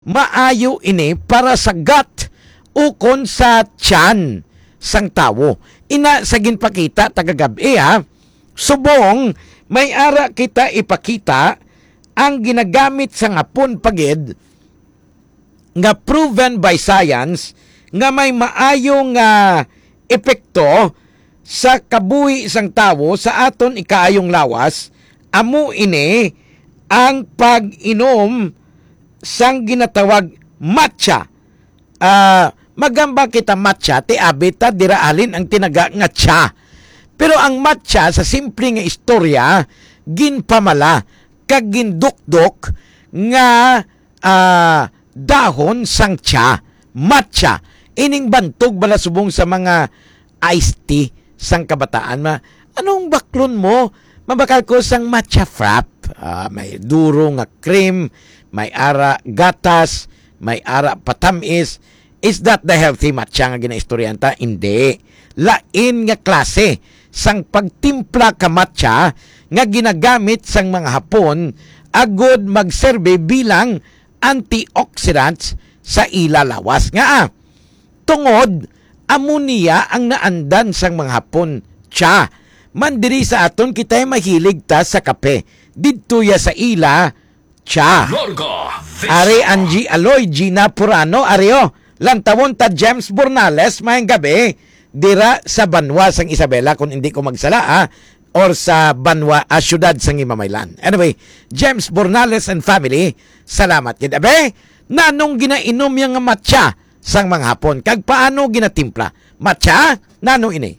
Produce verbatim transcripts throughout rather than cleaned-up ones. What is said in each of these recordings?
maayo ini para sa gut ukon sa tiyan sang tawo. Ina sa ginpakita tagagabi ha. Subong may ara kita ipakita ang ginagamit sa ngapon pagid nga proven by science nga may maayo nga epekto sa kabuhi sang tawo sa aton ikaayong lawas. Amo ini ang pag-inom sang ginatawag matcha. Uh, magamba kita matcha, ti abita diraalin ang tinaga nga tsa. Pero ang matcha sa simple nga istorya, ginpamala, kag gindukdok nga uh, dahon sang tsa, matcha. Ining bantog bala subong sa mga iced tea sang kabataan. Ma, anong baklon mo? Mabakal ko sang matcha frap. Uh, may duro nga cream, may ara gatas, may ara patamis. Is that the healthy matcha nga ginaistoryanta? Hindi. Lain nga klase sang pagtimpla ka matcha nga ginagamit sang mga Hapon agod magserbe bilang antioxidants sa ila lawas nga ah. Tungod ammonia ang naandan sang mga Hapon tsa. Mandiri sa aton kita'y mahilig ta sa kape. Didto ya sa ila tsa. Ari Angie Aloy, Gina Purano, Ario, lantawon ta James Bornales, mayang gabi, dira sa Banwa sang Isabela kung hindi ko magsala ah, or sa Banwa, ah, syudad sang Imamaylan. Anyway, James Bornales and family, salamat kid abe. Nanong ginainom yang matcha sang mga Hapon, kag paano ginatimpla? Matcha? Nano ini?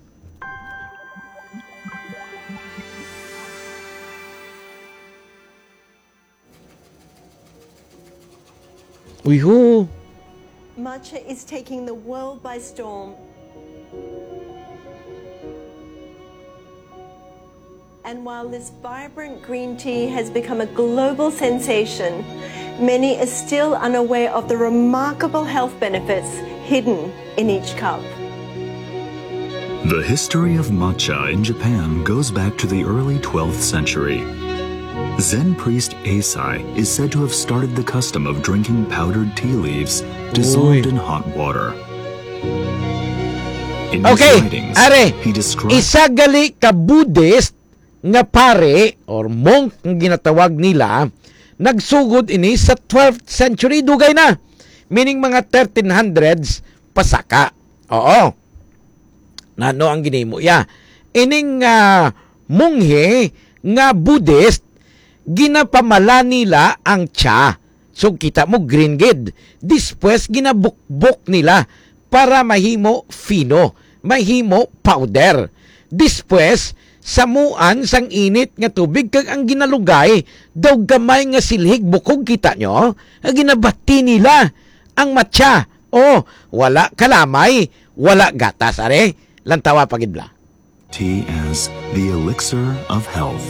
Uyho. Matcha is taking the world by storm. And while this vibrant green tea has become a global sensation, many are still unaware of the remarkable health benefits hidden in each cup. The history of matcha in Japan goes back to the early twelfth century. Zen priest Eisai is said to have started the custom of drinking powdered tea leaves dissolved Uy. in hot water. In okay, his writings, are, he described... isagali ka Buddhist nga pare or monk ang ginatawag nila, nagsugod ini sa twelfth century, dugay na. Meaning mga thirteen hundreds pasaka. Oo. Nano ang ginimo ya. Ining uh, munghe nga Buddhist, ginapamala nila ang tsa. So kita mo green gid. Dispwes ginabukbok nila para mahimo fino, mahimo powder. Dispwes samuan sang init nga tubig kag ang ginalugay daw gamay nga silhig bukog kita nyo. Ginabati nila ang matcha. Oh, wala kalamay, wala gatas are. Lantawa pagidla. Tea as the elixir of health.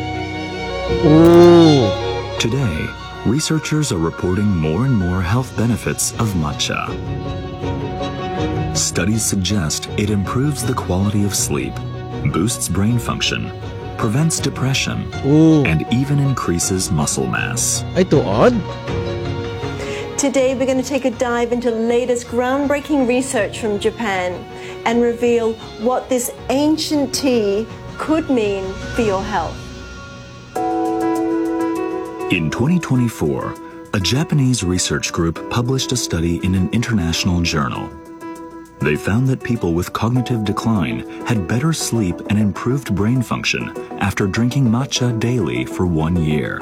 Ooh. Today, researchers are reporting more and more health benefits of matcha. Studies suggest it improves the quality of sleep, boosts brain function, prevents depression, Ooh. and even increases muscle mass. Ay, tuod? Today, we're going to take a dive into the latest groundbreaking research from Japan and reveal what this ancient tea could mean for your health. In twenty twenty-four, a Japanese research group published a study in an international journal. They found that people with cognitive decline had better sleep and improved brain function after drinking matcha daily for one year.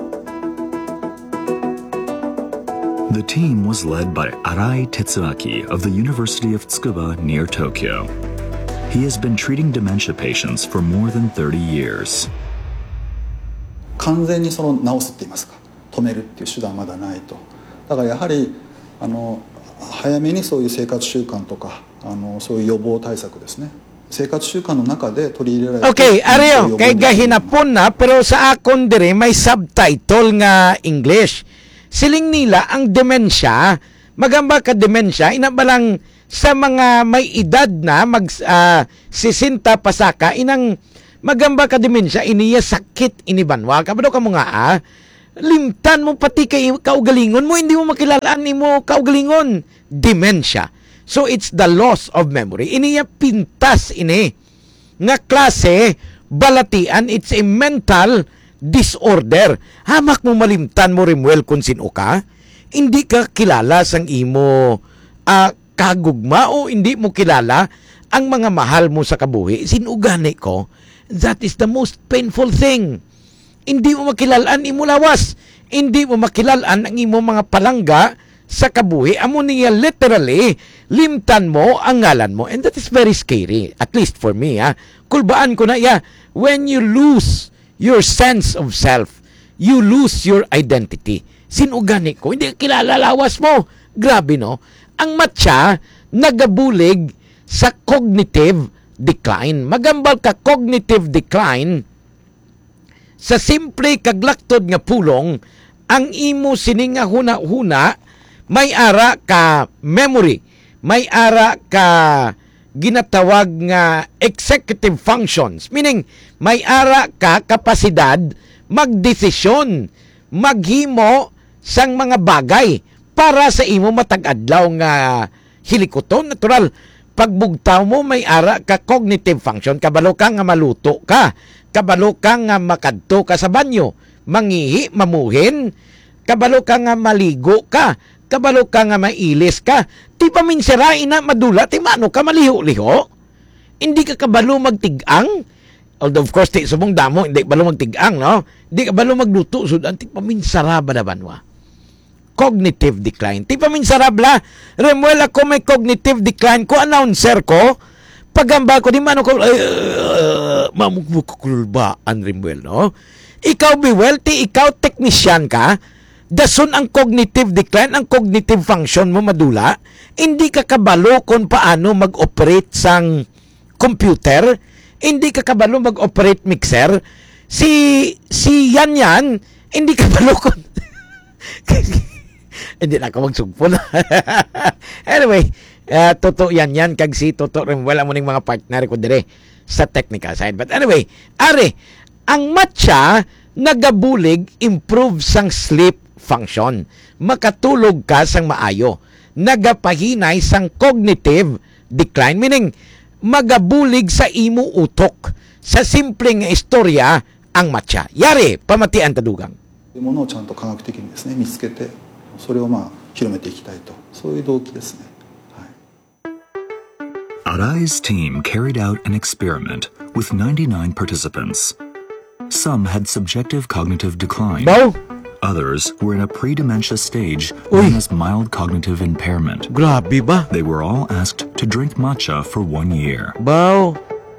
The team was led by Arai Tetsuaki of the University of Tsukuba near Tokyo. He has been treating dementia patients for more than thirty years. 完全にその治すって言いますか、止めるっていう手段はまだないと。だからやはりあの早めにそういう生活習慣とかあのそういう予防対策ですね。生活習慣の中で取り入れられる。 Okay, ariyo, kay gahinapon na pero sa akon dire may subtitle nga English. Siling nila ang demensya, magamba ka demensya, inabalang sa mga may edad na mag uh, sisinta pasaka inang magamba ka demensya iniya sakit inibanwa. Kabado ka mo nga ah, limtan mo pati kay kaugalingon mo, hindi mo makilalaan ni mo kaugalingon. Dementia. So it's the loss of memory. Iniya pintas ini nga klase balatian, it's a mental disorder. Hamak mo malimtan mo Rimuel kung sino ka, hindi ka kilala sang imo uh, kagugma o hindi mo kilala ang mga mahal mo sa kabuhi. Sinugani ko, that is the most painful thing. Hindi mo makilalaan imo lawas. Hindi mo makilalaan ang imo mga palangga sa kabuhi. Amo niya literally, limtan mo ang ngalan mo. And that is very scary. At least for me, ha. Kulbaan ko na, yeah, when you lose your sense of self, you lose your identity. Sinugani ko, hindi kilala lawas mo. Grabe, no? Ang matcha, nagabulig sa cognitive decline. Magambal ka cognitive decline, sa simple kaglaktod nga pulong, ang imo sininga huna-huna, may ara ka memory, may ara ka ginatawag nga executive functions, meaning may ara ka kapasidad magdesisyon, maghimo sang mga bagay para sa imo matag-adlaw nga hilikoton. Natural, pagbugtaw mo may ara ka cognitive function, kabalo ka nga maluto ka, kabalo ka nga makadto ka sa banyo, mangihi, mamuhin, kabalo ka nga maligo ka, kabalo ka nga mailis ka, ti paminsirain na madula, ti mano ka maliho-liho, hindi ka kabalo magtigang, although of course ti subong damo, hindi kabalo magtigang, no? Hindi kabalo magluto, so ti paminsara ba na banwa? Cognitive decline. Ti paminsara bla, Remuel, ako may cognitive decline, ko announcer ko, pagamba ko, di mano ko, uh, mamugbukulbaan, Remuel, no? Ikaw, Biwel, ti ikaw technician ka, dason ang cognitive decline, ang cognitive function mo madula, hindi ka kabalo kung paano mag-operate sang computer, hindi ka kabalo mag-operate mixer, si si yan yan, hindi ka kabalo kung hindi na ako magsugpo na. Anyway, uh, totoo yan yan, kag si totoo rin, wala mo ning mga partner ko dire sa technical side. But anyway, are, ang matcha, nagabulig, improve sang sleep function. Makatulog ka sang maayo. Nagapahinay sang cognitive decline. Meaning, magabulig sa imo utok. Sa simpleng istorya, ang matcha. Yari, pamatian tadugang. いうものをちゃんと科学的にですね見つけて、それをまあ広めていきたいと、そういう動機ですね。はい。 Arai's team carried out an experiment with ninety-nine participants. Some had subjective cognitive decline. Bao? Others were in a pre-dementia stage known Uy. as mild cognitive impairment. Grabe ba? They were all asked to drink matcha for one year. Bao?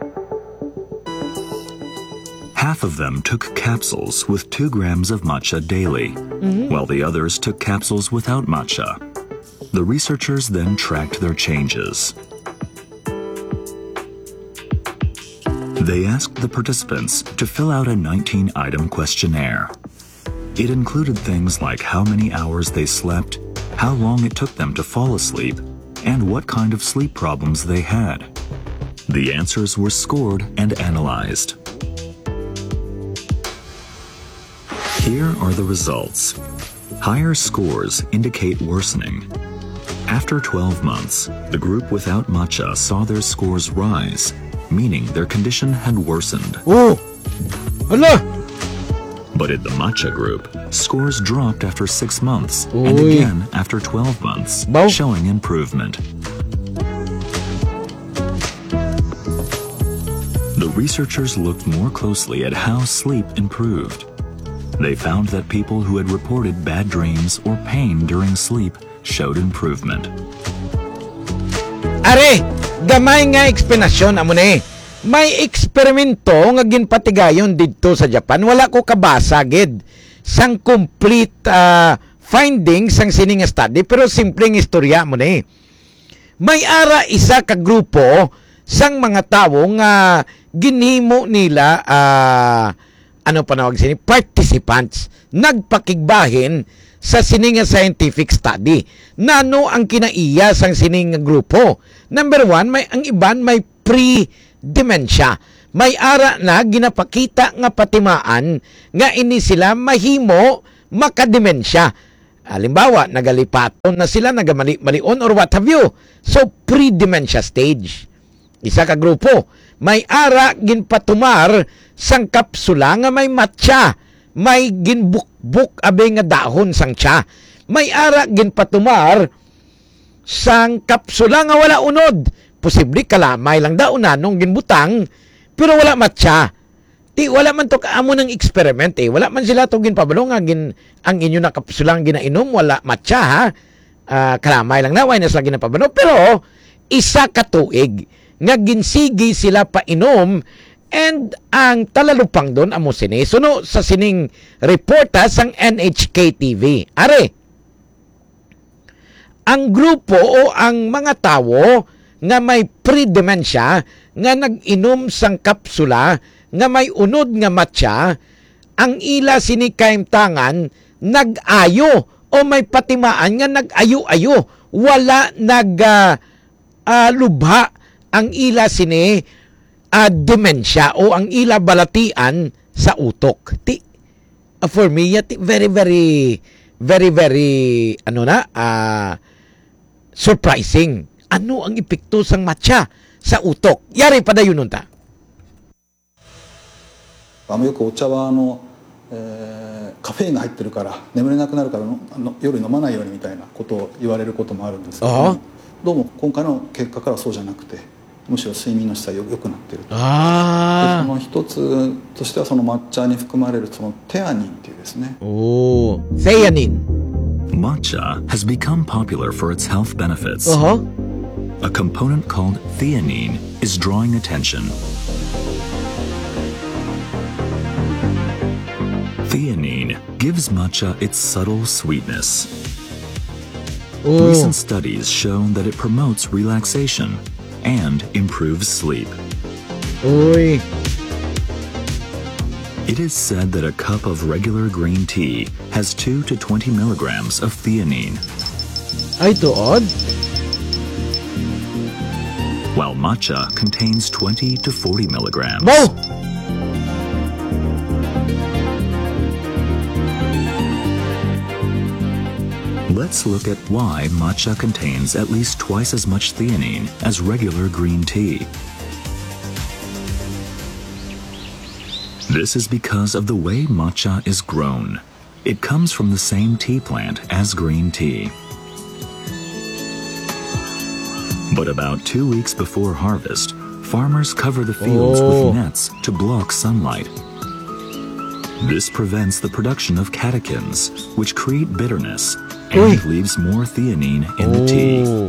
Half of them took capsules with two grams of matcha daily, while the others took capsules without matcha. The researchers then tracked their changes. They asked the participants to fill out a nineteen item questionnaire. It included things like how many hours they slept, how long it took them to fall asleep, and what kind of sleep problems they had. The answers were scored and analyzed. Here are the results. Higher scores indicate worsening. After twelve months, the group without matcha saw their scores rise, meaning their condition had worsened. Oh! Hala! But in the matcha group, scores dropped after six months and Uy. again after twelve months, Bao. showing improvement. The researchers looked more closely at how sleep improved. They found that people who had reported bad dreams or pain during sleep showed improvement. Are, gamay nga eksplanasyon amo ni. May eksperimento nga ginpatigayon didto sa Japan. Wala ko kabasa gid sang complete uh, findings sang sining study, pero simpleng istorya mo ni. May ara isa ka grupo sang mga tawo nga ginhimo nila uh, ano pa nawag sini participants nagpakigbahin sa sining scientific study. Nano ang kinaiya sang sining grupo? Number one, may ang iban may pre-dementia. May ara na ginapakita nga patimaan nga ini sila mahimo makademensya. Halimbawa, nagalipaton na sila, nagamali-malion or what have you. So, pre-dementia stage. Isa ka grupo, may ara ginpatumar sang kapsula nga may matcha, may ginbukbuk abe nga dahon sang tsa. May ara ginpatumar sang kapsula nga wala unod. Posible kalamay lang daw nanong ginbutang, pero wala matcha. Ti wala man to kaamo ng experiment eh. Wala man sila to ginpabalo nga gin ang inyo na kapsulang ginainom wala matcha ha. Uh, kalamay lang na way na sila ginapabalo, pero isa ka tuig nga ginsigi sila painom and ang talalupang doon amo sini. Suno sa sining reporta sang N H K T V. Are, ang grupo o ang mga tawo nga may pre-dementia nga nag-inom sang kapsula nga may unod nga matcha, ang ila sini kaimtangan nag-ayo o may patimaan nga nag-ayo-ayo. Wala nag uh, uh, lubha ang ila sini uh, demensya o ang ila balatian sa utok. Ti, uh, for me, ti, very, very, very, very, ano na, uh, surprising. Ano ang epekto sang matcha sa utok? Yari pa da yun nun ta. あのよくお茶はあの、えー、カフェインが入ってるから眠れなくなるからのの夜飲まないようにみたいなことを言われることもあるんですけども、どうも今回の結果からそうじゃなくてむしろ睡眠の質はよくなっていると。 あでその一つとしてはその抹茶に含まれるそのテアニンっていうですね。 おー、セアニン。 Matcha has become popular for its health benefits. Uh-huh. A component called theanine is drawing attention. Theanine gives matcha its subtle sweetness. Oh. Recent studies show that it promotes relaxation and improves sleep. Uy. It is said that a cup of regular green tea has two to twenty milligrams of theanine, Ay, tuod. while matcha contains twenty to forty milligrams. Bo! Let's look at why matcha contains at least twice as much theanine as regular green tea. This is because of the way matcha is grown. It comes from the same tea plant as green tea. But about two weeks before harvest, farmers cover the fields Oh. with nets to block sunlight. This prevents the production of catechins, which create bitterness and Uy. leaves more theanine in the tea. Oh.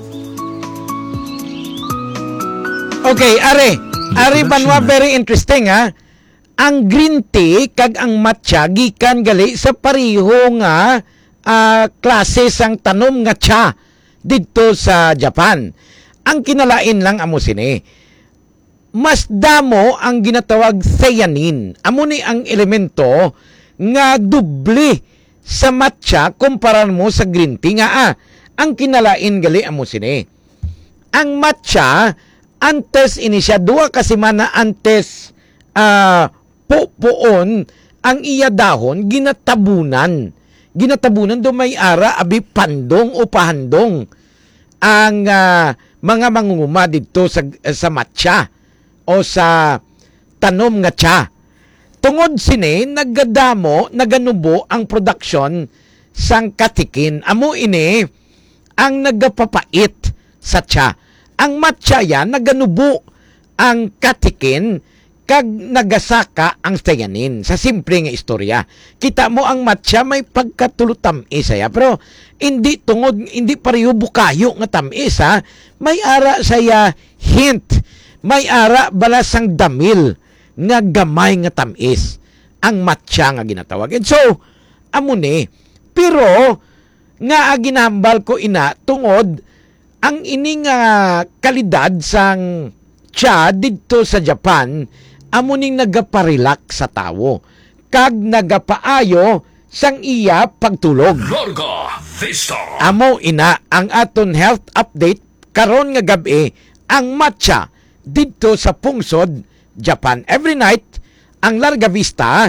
Okay, are. Are banwa very interesting ha. Ang green tea kag ang matcha gikan gali sa pareho nga uh, klase sang tanom nga cha didto sa Japan. Ang kinalain lang amo sini, mas damo ang ginatawag theanine. Amo ni ang elemento nga doble sa matcha kumpara mo sa green tea nga ah. Ang kinalain gali amo sini. Ang matcha antes ini siya duwa ka semana antes ah uh, pupuon ang iya dahon ginatabunan. Ginatabunan do may ara abi pandong o pahandong ang uh, mga mangunguma dito sa sa matcha o sa tanom nga tsa. Tungod sini naggadamo, naganubo ang production sang katikin. Amo ini ang nagapapait sa tsa. Ang matcha yan naganubo ang katikin kag nagasaka ang theanine. Sa simple nga istorya, kita mo ang matcha may pagkatulutam-is saya, pero hindi tungod, hindi pareho bukayo nga tamis ha. May ara saya hint, may ara balasang damil nga gamay nga tamis ang matcha nga ginatawag. And so, amo ni, pero nga ginambal ko ina tungod ang ining uh, kalidad sang tsa dito sa Japan amo ning nagaparelax sa tawo kag nagapaayo sang iya pagtulog. Amo ina ang aton health update karon nga gabi ang matcha dito sa pungsod Japan. Every night ang Larga Vista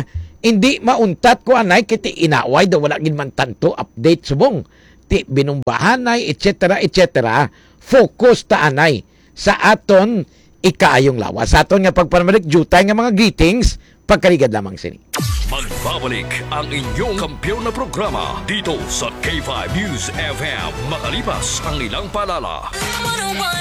Hindi mauntat ko anay kiti inaway daw wala gid man tanto update subong. Ti binumbahanay et cetera et cetera. Focus ta anay sa aton ikaayong lawas. Sa aton nga pagpamalik jutay nga mga greetings pagkaligad lamang sini. Magbabalik ang inyong kampiyon na programa dito sa K five News F M makalipas ang ilang paalala.